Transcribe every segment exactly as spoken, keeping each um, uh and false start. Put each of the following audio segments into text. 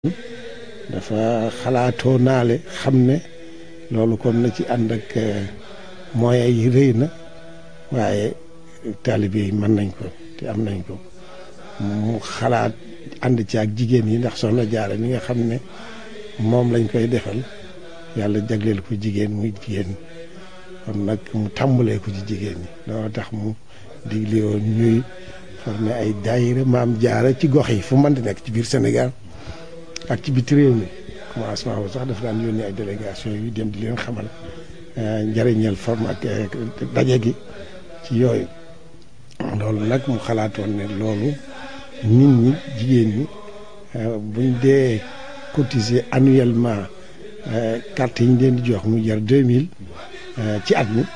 dafa xalaatoo naale xam ne loolu kon na ci ànd ak moyens yi rëy na waaye taalibe yi mën nañ ko te am nañ ko mu xalaat ànd ci ak jigéen yi ndax Soxna Jaara mi nga xam ne moom lañ koy defal yàlla jagleel ko jigéen muy jigéen kon nag mu tàmbalee ko ci jigéen ñi loolu tax mu digle woon ñuy formé ay daayira Maam Jaara ci gox yi fu mën di nekk ci biir Sénégal ak ci biti réew mi commencement boobu sax dafa daan yónnee ay délégation yu dem di leen xamal njëriñal forme ak daje gi ci yooyu loolu nag mu xalaatoon ne loolu nit ñi jigéen ñi buñ dee cotiser annuellement carte yi ñu leen di jox mu jar deux mille ci at mi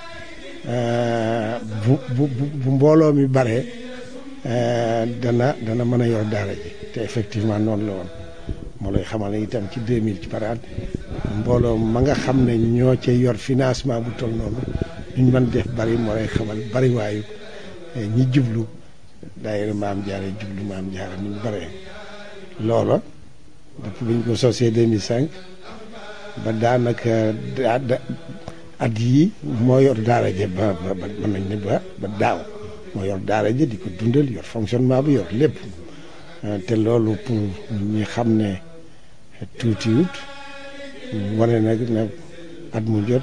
bu bu bu mbooloo mi bare dana dana mën a yor daara ji te effectivement noonu la woon moo lay xamal ne itam ci deux mille ci par at mbooloo ma nga xam ne ñoo ca yor financement bu toll noonu duñ mën def bari moo lay xamal bari waayu ñi jublu daayira Maam Jaara jublu Maam Jaara ni ñu baree loola depuis biñ ko sosee deux mille cinq ba daanaka at yii moo yor daara ja ba ba mën nañ ne ba ba daaw moo yor daara ja di ko dundal yor fonctionnement bi yor lépp te loolu pour ñi xam ne tuutiwut wane nag ne at mu jot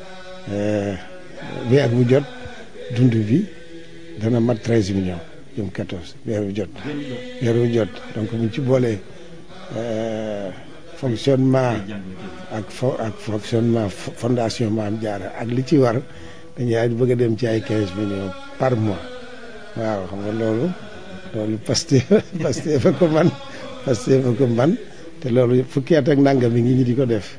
weer bu jot dund bi dana mat treize millions jëm quatorze weer bu jot weer bu jot donc buñ ci boolee fonctionnement ak fo ak fonctionnement fondation Maam Jaara ak li ci war dañuy bëgg a dem ci ay quinze millions par mois waaw xam nga loolu loolu Pastef Pastef fa ko man Pastef fa ko man te loolu fukki at ak nangam mi ngi ñi di ko def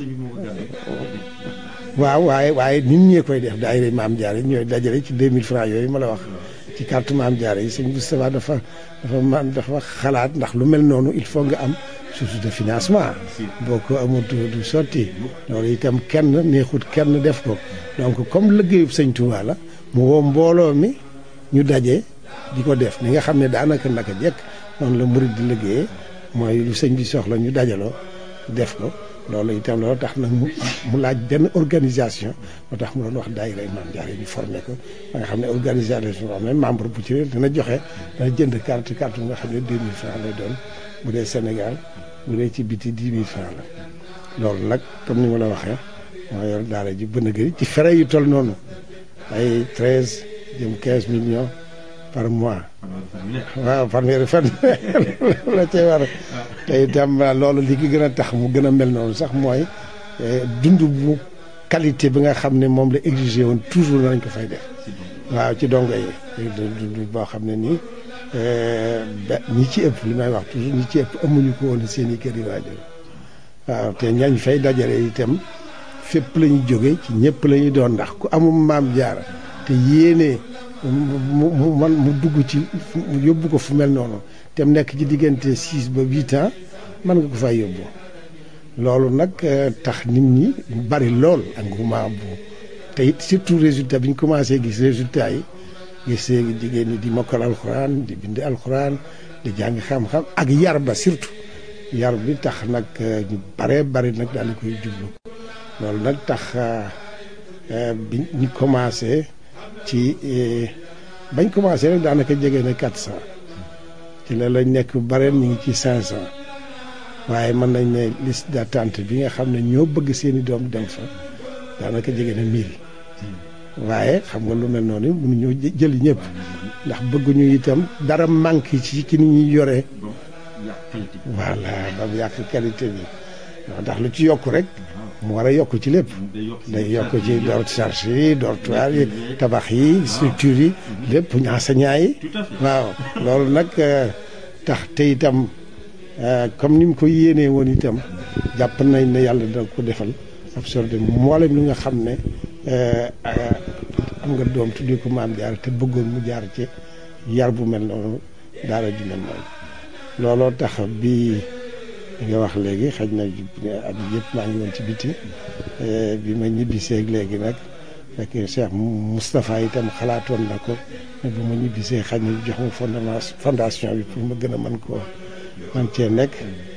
waaw waaye waaye nit ñee koy def daayira Maam Jaara yi ñooy dajale ci deux mille francs yooyu ma la wax ci carte Maam Jaara yi sëñ Moustapha dafa dafa man dafa xalaat ndax lu mel noonu il faut nga am source de financement boo ko amul du sotti loolu itam kenn neexut kenn def ko donc comme liggéeyub sëñ Touba la mu woo mbooloo mi ñu daje di ko def ni nga xam ne daanaka naka jekk noonu la murid di liggéeyee mooy lu sëñ bi soxla ñu dajaloo def ko loolu itam loolu tax nag mu mu laaj benn organisation moo tax mu doon wax daayira Maam Jaara yi ñu formé ko ba nga xam ne organisation boo xam ne membre bu ci ne dana joxe dana jënd carte carte bu nga xam ne deux mille francs lay doon bu dee Sénégal bu dee ci biti dix mille francs la loolu nag comme ni ma la waxee moo yor daara ji bën a gëri ci frais yu toll noonu ay treize jëm quinze millions par mois waaw fanweeri fan la cay war te itam loolu li ki gën a tax mu gën a mel noonu sax mooy dund bu qualité bi nga xam ne moom la exigé woon toujours nañ ko fay def waaw ci dongo yi dund boo xam ne nii ñi ci ëpp li may wax toujours ñi ci ëpp amuñu ko woon seen i kër yi waajur waaw te ñañ fay dajale itam fépp la ñu jóge ci ñëpp la ñu doon ndax ku amul Maam Jaara te yéene mu mu man mu dugg ci mu yóbbu ko fu mel noonu te mu nekk ci diggante six ba huit ans mën nga ko fay yóbbu loolu nag tax nit ñi bari lool engouement bu te it surtout résultat bi ñu commencé gis résultat yi gis jigéen ñi di mokkal alxuraan di bind alxuraan di jàng xam-xam ak yar ba surtout yar bi tax nag ñu bare bari nag daal di koy jublu loolu nag tax bi ñu commencé ci bañ commencé rek daanaka jege na quatre cent ci la lañ nekk bare ñu ngi ci cinq cent waaye mën nañ ne liste d'attente bi nga xam ne ñoo bëgg seeni doom dem fa daanaka jege na mille waaye xam nga lu mel noonu mënuñoo jëli ñëpp ndax bëgguñu itam dara manqué ci ci ni ñuy yoree voilà ba mu yàq qualité bi ndax lu ci yokk rek mu war a yokk ci lépp day yokk ci door charge yi dortoir yi tabax yi structure yi lépp enseignants yi waaw loolu nag tax te itam comme ni mu ko yéenee woon itam jàpp nañ ne yàlla da ko defal absorbé mboolem li nga xam ne am nga doom tuddee ko Maam Jaara te bëggoon mu jaar ci yar bu mel noonu daara ju mel noonu looloo tax bi nga wax léegi xaj na at yëpp maa ngi woon ci biti bi ma ñibbisee léegi nag fekk Cheikh Moustapha itam xalaatoon na ko ne bu ma ñibbisee xaj na jox ma fondement fondation bi pour ma gën a mën koo man cee nekk